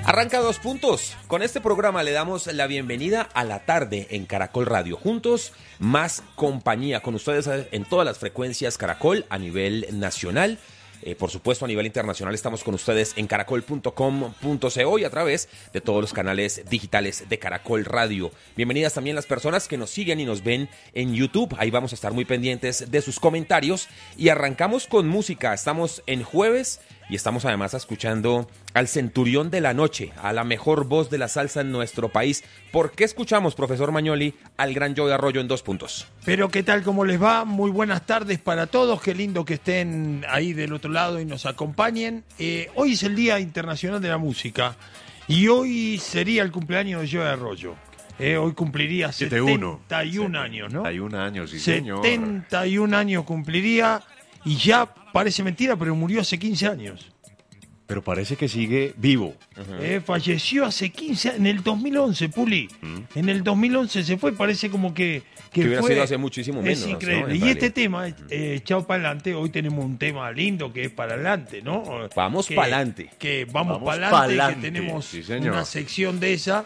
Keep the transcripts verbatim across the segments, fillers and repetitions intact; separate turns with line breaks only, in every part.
Arranca Dos Puntos. Con este programa le damos la bienvenida a la tarde en Caracol Radio. Juntos, más compañía con ustedes en todas las frecuencias Caracol a nivel nacional. Eh, por supuesto, a nivel internacional estamos con ustedes en caracol punto com punto co y a través de todos los canales digitales de Caracol Radio. Bienvenidas también las personas que nos siguen y nos ven en YouTube. Ahí vamos a estar muy pendientes de sus comentarios. Y arrancamos con música. Estamos en jueves y estamos además escuchando al Centurión de la Noche, a la mejor voz de la salsa en nuestro país. ¿Por qué escuchamos, profesor Magnoli, al gran Joey Arroyo en Dos Puntos?
Pero ¿qué tal? ¿Cómo les va? Muy buenas tardes para todos. Qué lindo que estén ahí del otro lado y nos acompañen. Eh, hoy es el Día Internacional de la Música y hoy sería el cumpleaños de Joey Arroyo. Eh, hoy cumpliría setenta y un años, ¿no?
setenta y un años, sí, señor.
setenta y un años cumpliría y ya parece mentira, pero murió hace quince años.
Pero parece que sigue vivo.
Uh-huh. Eh, falleció hace quince, en el dos mil once, Puli. Uh-huh. En el dos mil once se fue, parece como que...
Que, que hubiera
fue,
sido hace muchísimo menos.
Es increíble.
¿no?
Y
realidad.
este tema, eh, Chao para adelante, hoy tenemos un tema lindo que es para adelante, ¿no?
Vamos para adelante.
Que vamos,
vamos
para adelante, que tenemos
sí,
una sección de esa.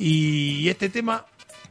Y este tema,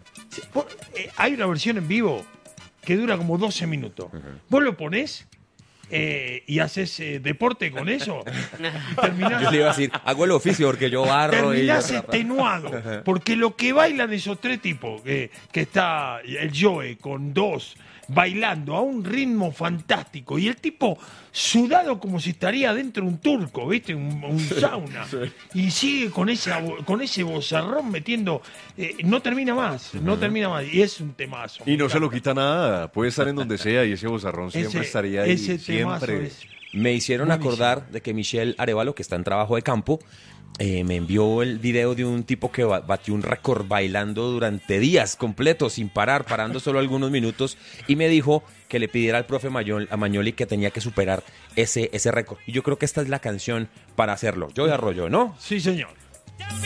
eh, hay una versión en vivo que dura como doce minutos. Uh-huh. Vos lo ponés... Eh, y haces eh, deporte con eso.
Terminás, yo le iba a decir, hago el oficio porque yo barro.
Terminás
y...
extenuado. Porque lo que bailan esos tres tipos, eh, que está el Joey con dos, bailando a un ritmo fantástico, y el tipo sudado como si estaría dentro de un turco, ¿viste? Un, un sauna. Sí. Y sigue con, esa, con ese bozarrón metiendo... Eh, no termina más, uh-huh. no termina más. Y es un temazo.
Y no se lo quita nada. Puede estar en donde sea y ese bozarrón siempre
ese,
estaría ahí.
Ese
siempre.
Es
Me hicieron buenísimo. Acordar de que Michelle Arevalo, que está en trabajo de campo, eh, me envió el video de un tipo que batió un récord bailando durante días completos, sin parar, parando solo algunos minutos, y me dijo que le pidiera al profe Magnoli, a Magnoli que tenía que superar ese, ese récord. Y yo creo que esta es la canción para hacerlo. Joey Arroyo, ¿no?
Sí, señor.